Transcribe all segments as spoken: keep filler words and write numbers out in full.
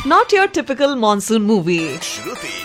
Not your typical monsoon movie. श्रुति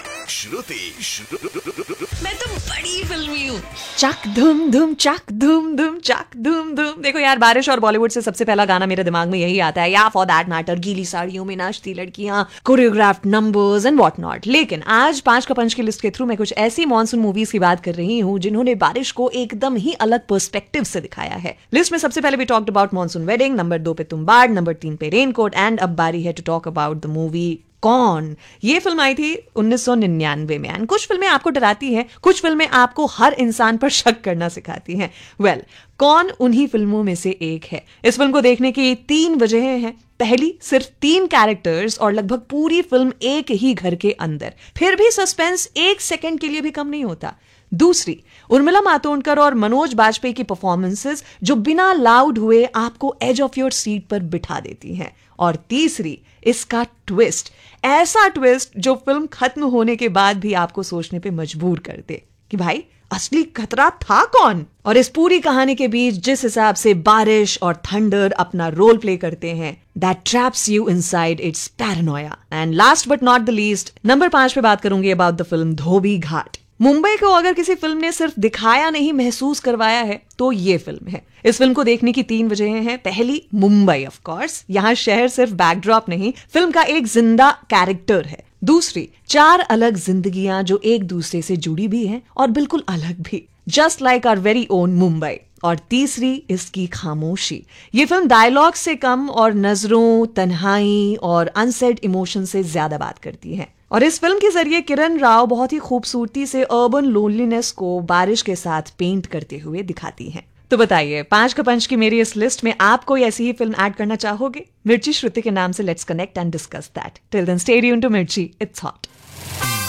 श्रुति मैं तो बड़ी फिल्मी हूँ। चक धूम धूम चक धूम धूम चक धूम धूम। देखो यार, बारिश और बॉलीवुड से सबसे पहला गाना मेरे दिमाग में यही आता है, या फॉर दैट मैटर गीली साड़ियों में नाचती लड़कियां, choreographed numbers and what not. लेकिन आज पांच का पंच की लिस्ट के थ्रू मैं कुछ ऐसी मॉनसून मूवीज की बात कर रही हूँ जिन्होंने बारिश को एकदम ही अलग पर्सपेक्टिव से दिखाया है। लिस्ट में सबसे पहले we talked about monsoon wedding, number दो पे तुम्बाड़, नंबर तीन पे रेनकोट, एंड अब बारी है to talk about the movie कौन। ये फिल्म आई थी उन्नीस सौ निन्यानवे में। एंड कुछ फिल्में आपको डराती हैं, कुछ फिल्में आपको हर इंसान पर शक करना सिखाती हैं। वेल well, कौन उन्हीं फिल्मों में से एक है। इस फिल्म को देखने की तीन वजहें हैं। पहली, सिर्फ तीन कैरेक्टर्स और लगभग पूरी फिल्म एक ही घर के अंदर, फिर भी सस्पेंस एक सेकंड के लिए भी कम नहीं होता। दूसरी, उर्मिला मातोंडकर और मनोज बाजपेयी की परफॉर्मेंसेस जो बिना लाउड हुए आपको एज ऑफ योर सीट पर बिठा देती हैं। और तीसरी, इसका ट्विस्ट, ऐसा ट्विस्ट जो फिल्म खत्म होने के बाद भी आपको सोचने पे मजबूर कर दे कि भाई असली खतरा था कौन। और इस पूरी कहानी के बीच जिस हिसाब से बारिश और थंडर अपना रोल प्ले करते हैं, that traps you inside it's Paranoia. And last but not the least, number पांच पे बात करूंगी अबाउट द फिल्म धोबी घाट। मुंबई को अगर किसी फिल्म ने सिर्फ दिखाया नहीं महसूस करवाया है तो ये फिल्म है। इस फिल्म को देखने की तीन वजहें हैं। पहली, मुंबई ऑफ कोर्स, यहाँ शहर सिर्फ बैकड्रॉप नहीं, फिल्म का एक जिंदा कैरेक्टर है। दूसरी, चार अलग जिंदगियां जो एक दूसरे से जुड़ी भी हैं और बिल्कुल अलग भी, just like our very own Mumbai. और तीसरी, इसकी खामोशी। ये फिल्म डायलॉग से कम और नजरों, तन्हाई और अनसेड इमोशन से ज्यादा बात करती है। और इस फिल्म के जरिए किरण राव बहुत ही खूबसूरती से अर्बन लोनलीनेस को बारिश के साथ पेंट करते हुए दिखाती हैं। तो बताइए, पांच का पंच की मेरी इस लिस्ट में आप कोई ऐसी ही फिल्म ऐड करना चाहोगे? मिर्ची श्रुति के नाम से let's connect and discuss that. Till then stay tuned to मिर्ची, इट्स हॉट।